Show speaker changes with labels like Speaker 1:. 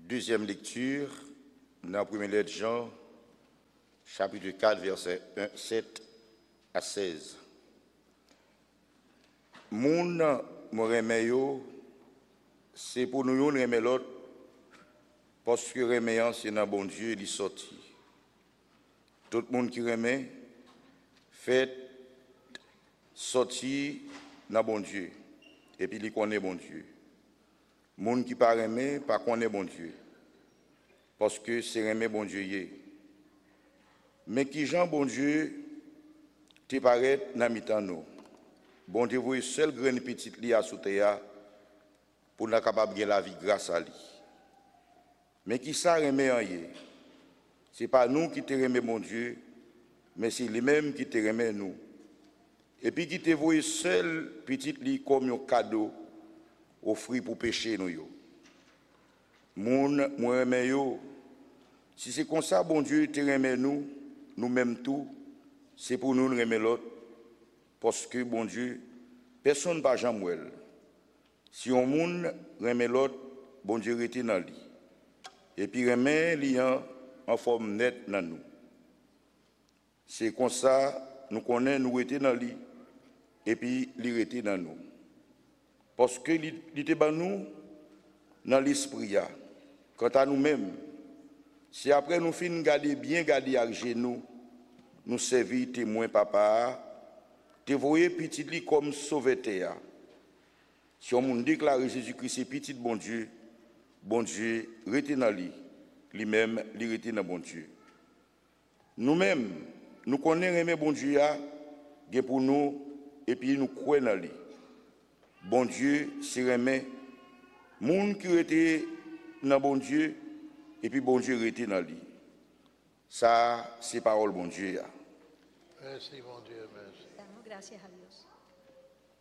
Speaker 1: Deuxième lecture, dans la première lettre de Jean, chapitre 4, versets 7 à 16. Moun remet yo, c'est pour nous remet l'autre, parce que remet c'est dans bon Dieu, il est sorti. Tout le monde qui remet, fait sorti dans bon Dieu, et puis il connaît bon Dieu. Moun qui pas remet, pas connaît bon Dieu, parce que c'est remet bon Dieu yé. Mais qui Jean bon Dieu, te paraît dans mi-temps nous. Bon Dieu, vous seul graine petite li à sous terre pour nous capable de la vie grâce à lui. Mais qui ça remet en yé? C'est pas nous qui te remet mon Dieu, mais c'est lui-même qui te remet nous. Et puis qui te voit seul petite li comme un cadeau offert pour pécher nous yo. Moun moi remet yo. Si c'est comme ça bon Dieu te remet nous, nous-mêmes tout, c'est pour nous remet l'autre. Parce que, bon Dieu, personne ne va jamais. Si on monde remet l'autre, bon Dieu rete dans lui. Et puis remet l'ayant en forme nette dans nous. C'est comme ça, nous connaissons, nous rete dans lui. Et puis, il rete dans nous. Parce que il était dans nous, dans l'esprit. Quant à nous-mêmes, si après nous finissons garder bien garder avec genoux, nous servir témoin papa, te voyez petit li comme sauveteur. Si on nous déclare Jésus-Christ c'est petit bon Dieu rete dans lui-même, lui rete dans bon Dieu. Nous-mêmes, nous connaissons aimer bon Dieu a pour nous et puis nous croyons dans lui. Bon Dieu, c'est aimer monde qui rete dans bon Dieu et puis bon Dieu rete dans lui. Ça c'est parole bon Dieu.
Speaker 2: Merci mon Dieu, merci.
Speaker 3: Damos gracias a Dios.